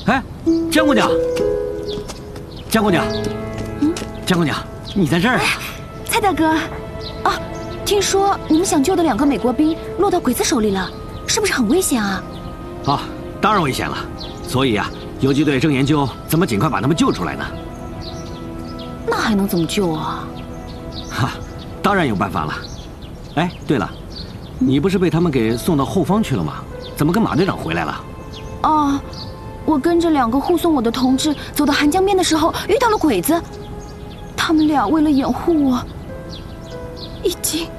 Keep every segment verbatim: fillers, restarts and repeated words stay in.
哎，江姑娘，江姑娘，嗯，江姑娘，你在这儿啊？ 蔡大哥，啊，听说你们想救的两个美国兵落到鬼子手里了，是不是很危险啊？ 啊，当然危险了。所以啊，游击队正研究怎么尽快把他们救出来呢。 那还能怎么救啊？ 哈，当然有办法了。哎，对了，你不是被他们给送到后方去了吗？怎么跟马队长回来了？ 哦，我跟着两个护送我的同志走到韩江边的时候，遇到了鬼子。他们俩为了掩护我，已经……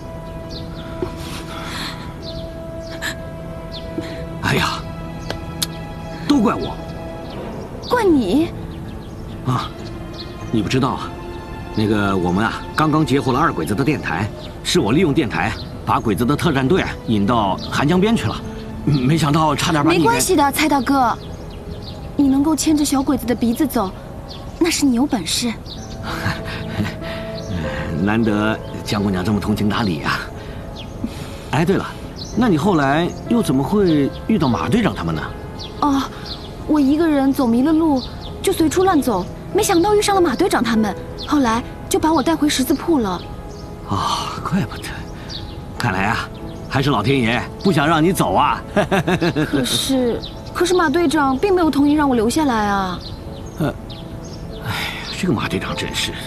哎呀，都怪我！ 怪你？ 啊，你不知道啊？那个我们啊，刚刚截获了二鬼子的电台，是我利用电台把鬼子的特战队引到韩江边去了。没想到差点把你…… 没关系的，蔡大哥，你能够牵着小鬼子的鼻子走，那是你有本事。 难得江姑娘这么通情达理啊！哎，对了，那你后来又怎么会遇到马队长他们呢？ 哦，我一个人走迷了路，就随处乱走，没想到遇上了马队长他们，后来就把我带回十字铺了。 哦，怪不得，看来啊，还是老天爷不想让你走啊！ 可是，可是马队长并没有同意让我留下来啊。 呃，哎呀，这个马队长真是……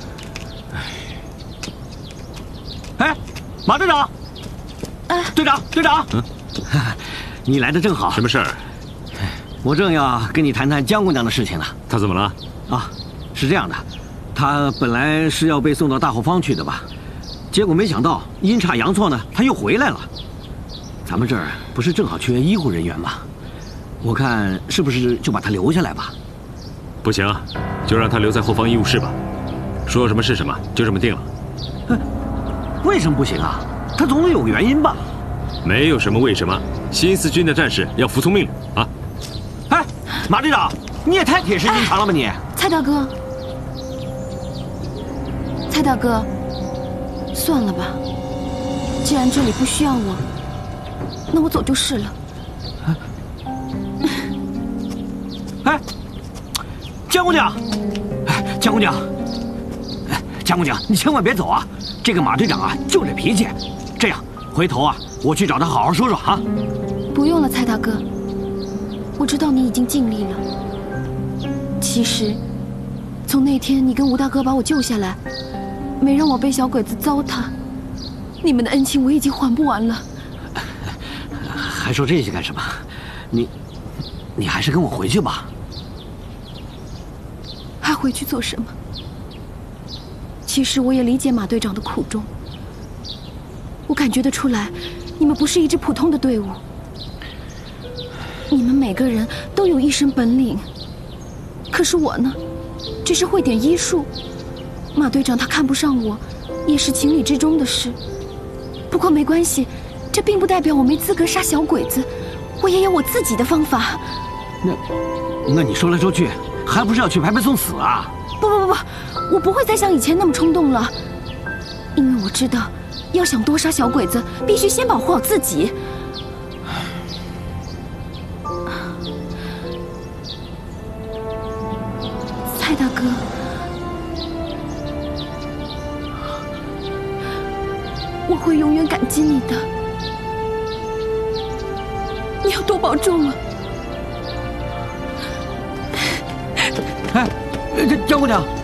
哎，马队长， 哎， 队长，队长，嗯，你来的正好。 什么事儿？ 我正要跟你谈谈江姑娘的事情呢。 她怎么了？ 啊，是这样的，她本来是要被送到大后方去的吧，结果没想到阴差阳错呢，她又回来了。咱们这儿不是正好缺医护人员吗？我看是不是就把她留下来吧？ 不行，就让她留在后方医务室吧。说什么是什么，就这么定了。 哼，为什么不行啊？她总得有个原因吧？ 没有什么为什么，新四军的战士要服从命令啊！ 哎，马队长，你也太铁石心肠了吧你！ 蔡大哥，蔡大哥，算了吧，既然这里不需要我，那我走就是了。 哎，江姑娘，哎，江姑娘，哎，江姑娘，你千万别走啊！这个马队长啊，就这脾气。这样，回头啊，我去找他好好说说啊。 不用了，蔡大哥，我知道你已经尽力了。其实，从那天你跟吴大哥把我救下来，没让我被小鬼子糟蹋，你们的恩情我已经还不完了。 还说这些干什么？你，你还是跟我回去吧。 还回去做什么？其实我也理解马队长的苦衷，我感觉得出来，你们不是一支普通的队伍，你们每个人都有一身本领。可是我呢，只是会点医术。马队长他看不上我，也是情理之中的事。不过没关系，这并不代表我没资格杀小鬼子，我也有我自己的方法。 那，那你说来说去，还不是要去白白送死啊？ 不不不不，我不会再像以前那么冲动了，因为我知道，要想多杀小鬼子，必须先保护好自己。蔡大哥，我会永远感激你的，你要多保重啊！ 哎，这江姑娘。